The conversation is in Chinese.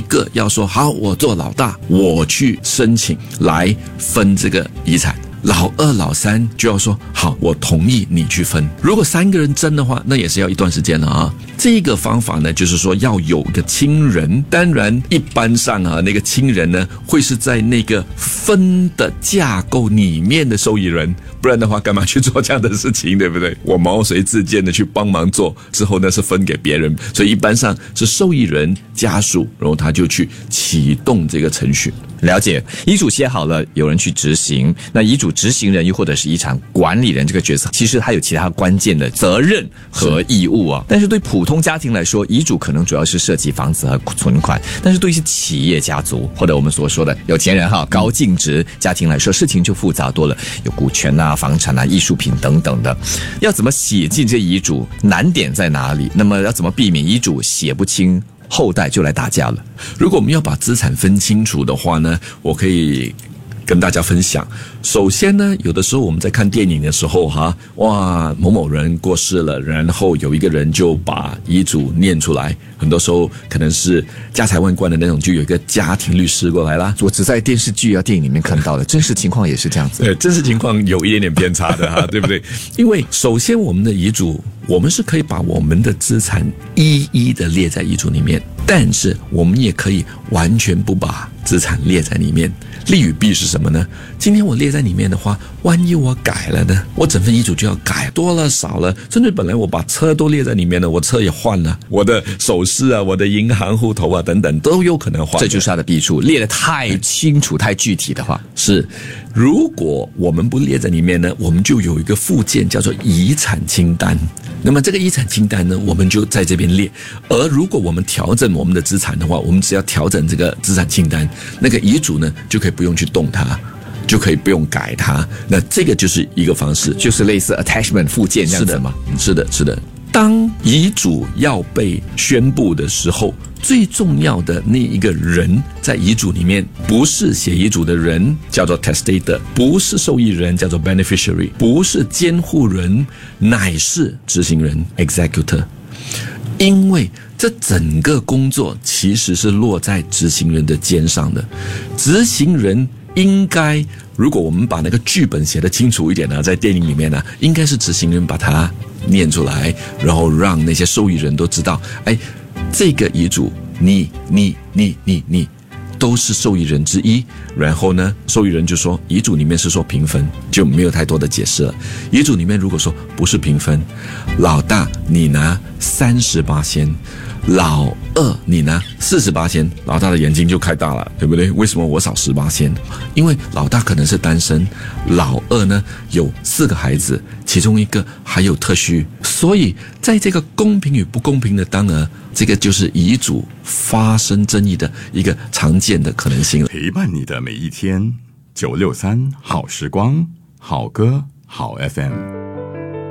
个要说好，我做老大，我去申请来分这个遗产。老二老三就要说好，我同意你去分。如果3个人争的话，那也是要一段时间了啊。这个方法呢，就是说要有个亲人，当然一般上啊，那个亲人呢会是在那个分的架构里面的受益人，不然的话干嘛去做这样的事情，对不对？我毛遂自荐的去帮忙做，之后呢是分给别人，所以一般上是受益人家属，然后他就去启动这个程序。 了解，遗嘱写好了，有人去执行，那遗嘱执行人又或者是遗产管理人这个角色，其实还有其他关键的责任和义务啊。但是对普通家庭来说，遗嘱可能主要是涉及房子和存款，但是对一些企业家族或者我们所说的有钱人高净值家庭来说，事情就复杂多了，有股权啊、房产啊、艺术品等等的，要怎么写进这遗嘱，难点在哪里？那么要怎么避免遗嘱写不清，后代就来打架了？ 如果我们要把资产分清楚的话呢，我可以跟大家分享。首先呢，有的时候我们在看电影的时候哇，某某人过世了，然后有一个人就把遗嘱念出来，很多时候可能是家财万贯的那种，就有一个家庭律师过来啦。 我只在电视剧啊、电影里面看到的，真实情况也是这样子。 对，真实情况有一点点偏差的对不对？因为首先我们的遗嘱，我们是可以把我们的资产一一的列在遗嘱里面，但是我们也可以完全不把资产列在里面。利与弊是什么呢？今天我列在里面的话，万一我改了呢？我整份遗嘱就要改，多了少了，甚至本来我把车都列在里面了，我车也换了，我的首饰啊、我的银行户头啊等等都有可能换。 这就是它的弊处，列得太清楚、太具体的话。 是，如果我们不列在里面呢，我们就有一个附件叫做遗产清单。那么这个遗产清单呢，我们就在这边列。而如果我们调整我们的资产的话，我们只要调整这个资产清单，那个遗嘱呢就可以不用去动它，就可以不用改它。那这个就是一个方式， 就是类似 attachment 附件这样子吗？ 是的，是的。当遗嘱要被宣布的时候，最重要的那一个人在遗嘱里面，不是写遗嘱的人叫做 testator， 不是受益人叫做 beneficiary， 不是监护人，乃是执行人 executor。因为这整个工作其实是落在执行人的肩上的，执行人应该，如果我们把那个剧本写得清楚一点呢，在电影里面呢，应该是执行人把它念出来，然后让那些受益人都知道，这个遗嘱你都是受益人之一。然后呢，受益人就说遗嘱里面是说平分，就没有太多的解释了。遗嘱里面如果说不是平分，老大你拿38%，老二你拿48%，老大的眼睛就开大了，对不对？为什么我少18%？因为老大可能是单身，老二呢有4个孩子，其中一个还有特需，所以在这个公平与不公平的当儿，这个就是遗嘱发生争议的一个常见的可能性了。 陪伴你的每一天，963好时光，好歌好 FM。